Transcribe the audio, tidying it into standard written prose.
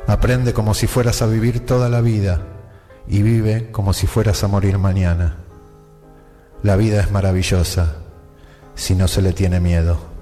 Aprende como si fueras a vivir toda la vida y vive como si fueras a morir mañana. La vida es maravillosa si no se le tiene miedo.